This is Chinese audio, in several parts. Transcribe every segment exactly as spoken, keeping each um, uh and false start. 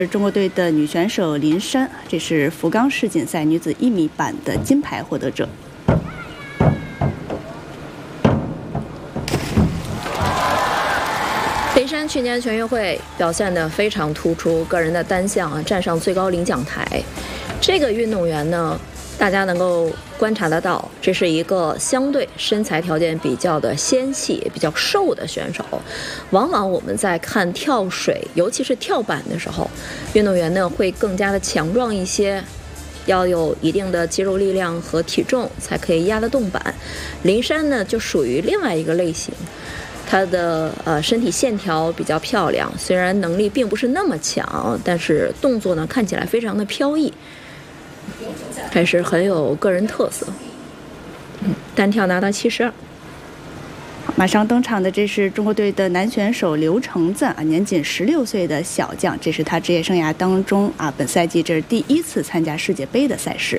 中国队的女选手林珊，这是福冈世锦赛女子一米板的金牌获得者。 林珊去年全运会表现得非常突出，个人的单项啊站上最高领奖台。这个运动员呢，大家能够观察得到，这是一个相对身材条件比较的纤细、比较瘦的选手。往往我们在看跳水，尤其是跳板的时候，运动员呢会更加的强壮一些，要有一定的肌肉力量和体重才可以压得动板。林珊呢就属于另外一个类型，她的呃身体线条比较漂亮，虽然能力并不是那么强，但是动作呢看起来非常的飘逸，还是很有个人特色。嗯，单跳拿到七十二。 马上登场的这是中国队的男选手刘成赞啊，年仅十六岁的小将，这是他职业生涯当中啊，本赛季这是第一次参加世界杯的赛事。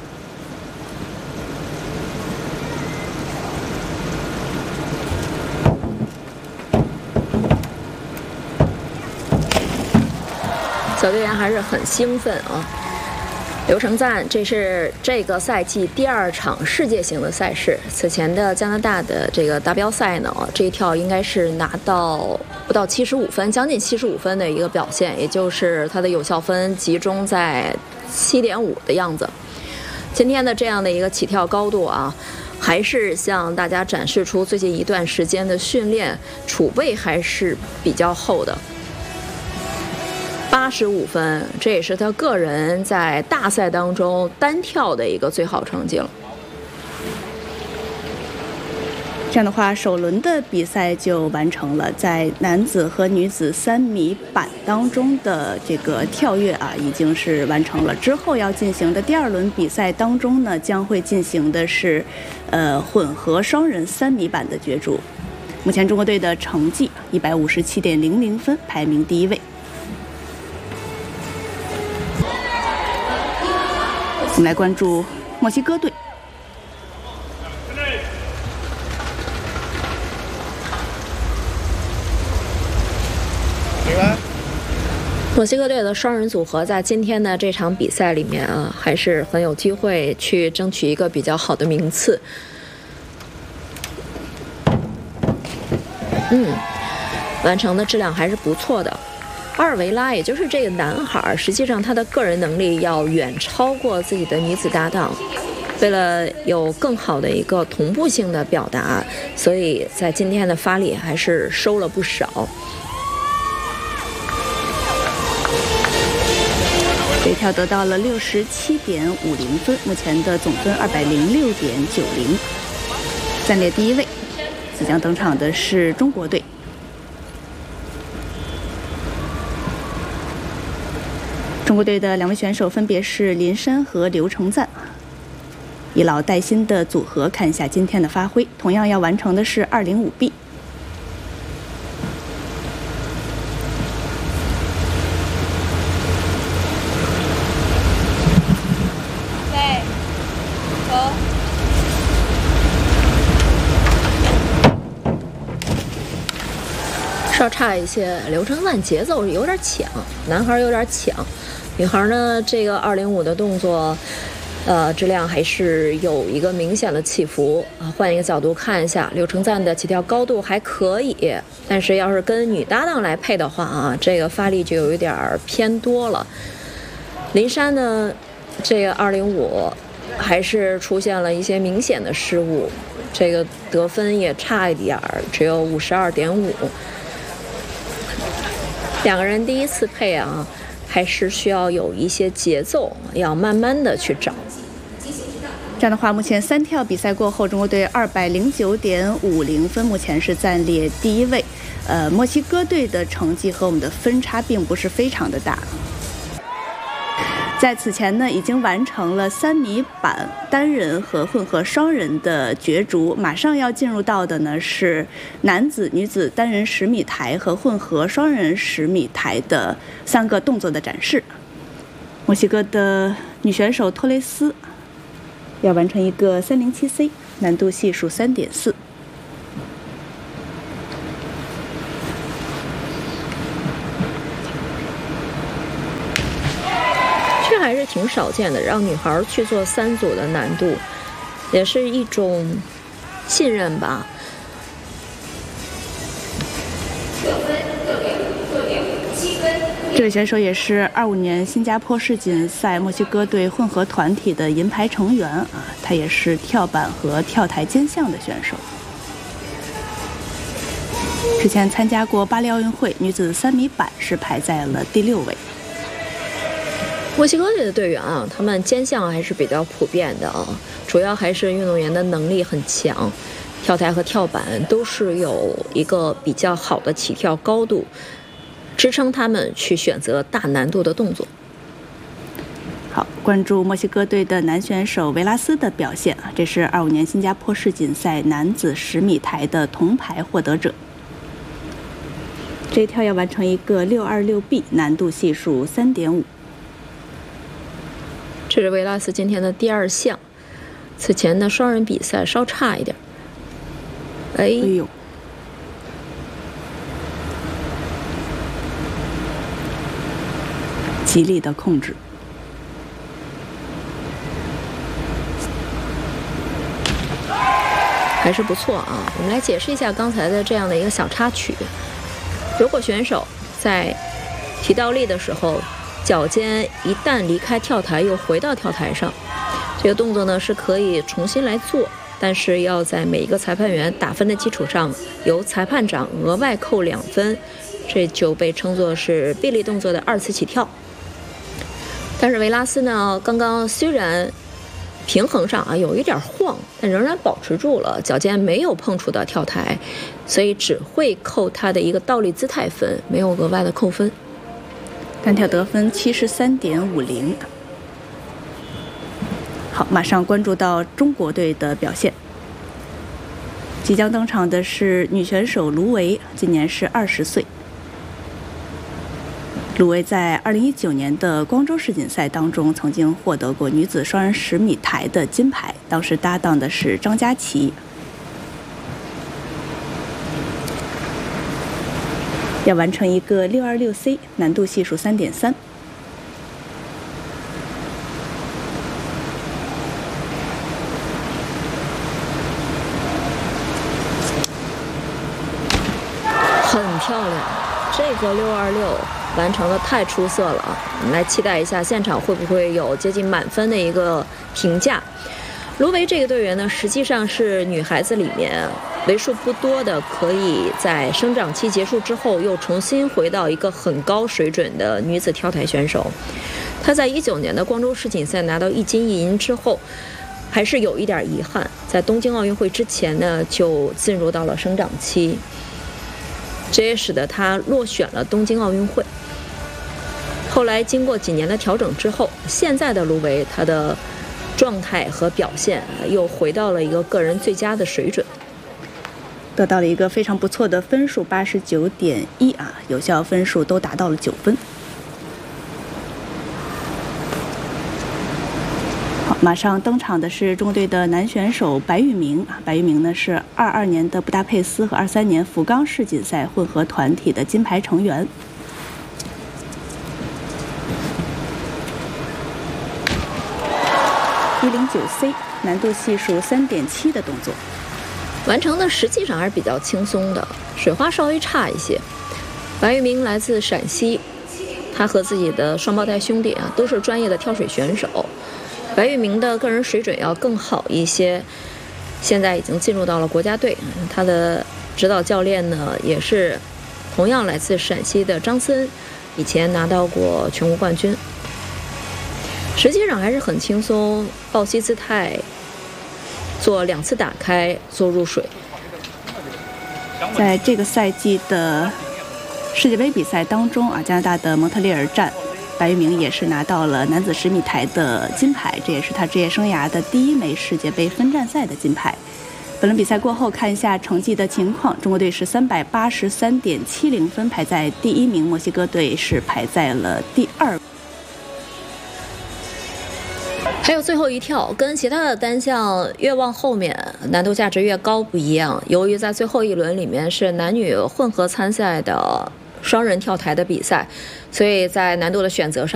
小队员还是很兴奋啊。刘成赞，这是这个赛季第二场世界型的赛事。此前的加拿大的这个达标赛呢，这一跳应该是拿到不到七十五分，将近七十五分的一个表现，也就是他的有效分集中在七点五的样子。今天的这样的一个起跳高度啊，还是向大家展示出最近一段时间的训练储备还是比较厚的。八十五分，这也是他个人在大赛当中单跳的一个最好成绩了。 这样的话，首轮的比赛就完成了。在男子和女子三米板当中的这个跳跃啊，已经是完成了。之后要进行的第二轮比赛当中呢，将会进行的是，呃，混合双人三米板的角逐。目前中国队的成绩一百五十七点零零分，排名第一位。我们来关注墨西哥队。 墨西哥队的双人组合在今天的这场比赛里面啊，还是很有机会去争取一个比较好的名次。嗯，完成的质量还是不错的。阿尔维拉，也就是这个男孩，实际上他的个人能力要远超过自己的女子搭档。为了有更好的一个同步性的表达，所以在今天的发力还是收了不少。 这跳得到了六十七点五零分，目前的总分二百零六点九零，暂列第一位。即将登场的是中国队。中国队的两位选手分别是林珊和刘成赞，以老带新的组合，看一下今天的发挥。同样要完成的是二零五 B。 对，走。 稍差一些，刘成赞节奏有点抢，男孩有点抢。女孩呢，这个二零五的动作，呃，质量还是有一个明显的起伏啊。换一个角度看一下，刘成赞的起跳高度还可以，但是要是跟女搭档来配的话啊，这个发力就有一点偏多了。林珊呢，这个二零五还是出现了一些明显的失误，这个得分也差一点，只有五十二点五。两个人第一次配啊，还是需要有一些节奏，要慢慢的去找。 这样的话，目前三跳比赛过后，中国队二百零九点五零分，目前是暂列第一位。呃，墨西哥队的成绩和我们的分差并不是非常的大。在此前呢，已经完成了三米板单人和混合双人的角逐，马上要进入到的呢是男子、女子单人十米台和混合双人十米台的三个动作的展示。墨西哥的女选手托雷斯要完成一个三零七 C， 难度系数三点四。 这还是挺少见的，让女孩去做三组的难度，也是一种信任吧。 这位选手也是二五年新加坡世锦赛墨西哥队混合团体的银牌成员啊，他也是跳板和跳台兼项的选手。之前参加过巴黎奥运会，女子三米板是排在了第六位。 墨西哥队的队员啊，他们兼项还是比较普遍的啊，主要还是运动员的能力很强，跳台和跳板都是有一个比较好的起跳高度，支撑他们去选择大难度的动作。 好，关注墨西哥队的男选手维拉斯的表现啊，这是二五年新加坡世锦赛男子十米台的铜牌获得者。这一跳要完成一个六二六 B， 难度系数三点五。 这是维拉斯今天的第二项，此前的双人比赛稍差一点。哎， 哎呦，极力的控制。 还是不错啊。我们来解释一下刚才的这样的一个小插曲。如果选手在提倒立的时候，脚尖一旦离开跳台又回到跳台上，这个动作呢是可以重新来做，但是要在每一个裁判员打分的基础上，由裁判长额外扣两分，这就被称作是臂力动作的二次起跳。但是维拉斯呢，刚刚虽然平衡上啊有一点晃，但仍然保持住了，脚尖没有碰触到跳台，所以只会扣他的一个倒立姿态分，没有额外的扣分。 单跳得分七十三点五零。好，马上关注到中国队的表现。即将登场的是女选手卢维，今年是二十岁。卢维在二零一九年的光州世锦赛当中，曾经获得过女子双人十米台的金牌，当时搭档的是张佳琪。要完成一个六二六 C， 难度系数三点三。 很漂亮，这个六二六完成的太出色了，我们来期待一下现场会不会有接近满分的一个评价。卢维这个队员呢，实际上是女孩子里面为数不多的可以在生长期结束之后又重新回到一个很高水准的女子跳台选手。她在一九年的光州世锦赛拿到一金一银之后，还是有一点遗憾，在东京奥运会之前呢就进入到了生长期，这也使得她落选了东京奥运会。后来经过几年的调整之后，现在的卢维她的状态和表现又回到了一个个人最佳的水准， 得到了一个非常不错的分数，八十九点一啊，有效分数都达到了九分。好，马上登场的是中国队的男选手白玉明啊，白玉明呢是二二年的布达佩斯和二三年福冈世锦赛混合团体的金牌成员。一零九 C， 难度系数三点七的动作， 完成的实际上还是比较轻松的，水花稍微差一些。白玉明来自陕西，他和自己的双胞胎兄弟啊都是专业的跳水选手。白玉明的个人水准要更好一些，现在已经进入到了国家队，他的指导教练呢也是同样来自陕西的张森，以前拿到过全国冠军。实际上还是很轻松，抱膝姿态，做两次打开，做入水。 在这个赛季的世界杯比赛当中啊，加拿大的蒙特利尔站，白玉明也是拿到了男子十米台的金牌，这也是他职业生涯的第一枚世界杯分站赛的金牌。本轮比赛过后，看一下成绩的情况，中国队是三百八十三点七零分，排在第一名；墨西哥队是排在了第二。 还有最后一跳，跟其他的单项越往后面难度价值越高不一样。由于在最后一轮里面是男女混合参赛的双人跳台的比赛，所以在难度的选择上